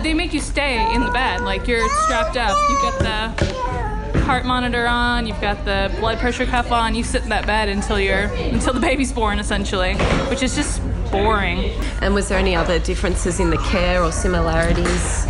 they make you stay in the bed. Like, you're strapped up. You've got the heart monitor on. You've got the blood pressure cuff on. You sit in that bed until the baby's born, essentially, which is just boring. And was there any other differences in the care or similarities?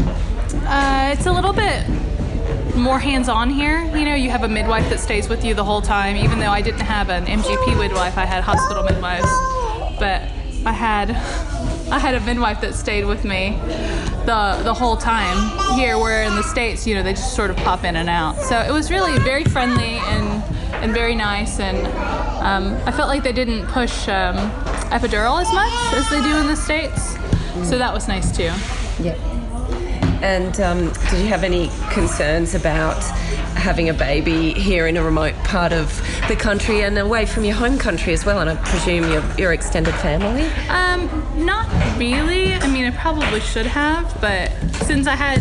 It's a little bit more hands-on here. You know, you have a midwife that stays with you the whole time. Even though I didn't have an MGP midwife, I had hospital midwives. But I had a midwife that stayed with me the whole time. Here, where in the States, you know, they just sort of pop in and out. So it was really very friendly and very nice. And I felt like they didn't push epidural as much as they do in the States. So that was nice too. Yeah. And did you have any concerns about having a baby here in a remote part of the country and away from your home country as well? And I presume your extended family? Not really. I mean, I probably should have, but since I had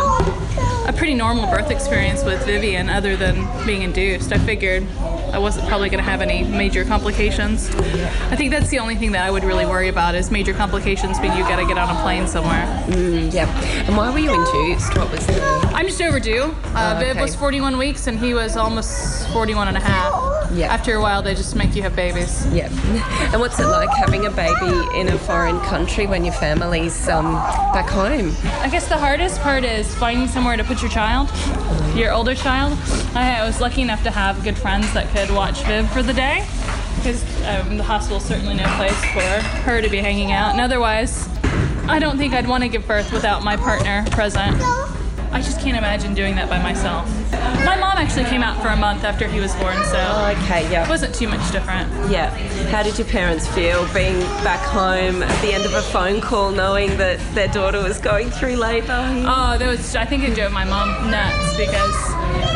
a pretty normal birth experience with Vivian other than being induced, I figured I wasn't probably going to have any major complications. I think that's the only thing that I would really worry about is major complications being you got to get on a plane somewhere. Yeah. And why were you induced? What was the... I'm just overdue. Viv was 41 weeks and he was almost 41 and a half. Yeah. After a while, they just make you have babies. Yeah. And what's it like having a baby in a foreign country when your family's back home? I guess the hardest part is finding somewhere to put your child, your older child. I was lucky enough to have good friends that could watch Viv for the day, because the hospital's certainly no place for her to be hanging out. And otherwise, I don't think I'd want to give birth without my partner present. I just can't imagine doing that by myself. My mom actually came out for a month after he was born, so it wasn't too much different. Yeah. How did your parents feel being back home at the end of a phone call knowing that their daughter was going through labour? Oh, I think it drove my mom nuts because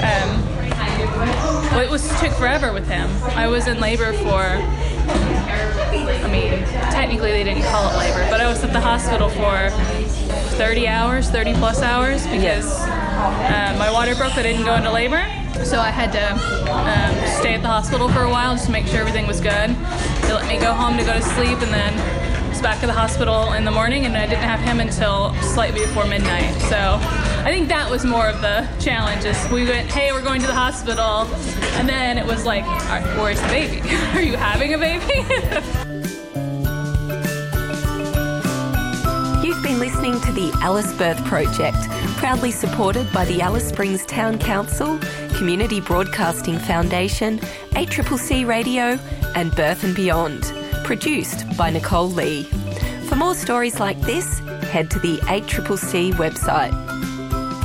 it took forever with him. I was in labor for, technically they didn't call it labor, but I was at the hospital for 30 plus hours because my water broke. I didn't go into labor, so I had to stay at the hospital for a while just to make sure everything was good. They let me go home to go to sleep, and then I was back at the hospital in the morning, and I didn't have him until slightly before midnight. So I think that was more of the challenge. Is we went, hey, we're going to the hospital, and then it was like, all right, where's the baby? Are you having a baby? You've been listening to the Alice Birth Project, proudly supported by the Alice Springs Town Council, Community Broadcasting Foundation, ACCC Radio, and Birth and Beyond. Produced by Nicole Lee. For more stories like this, head to the ACCC website.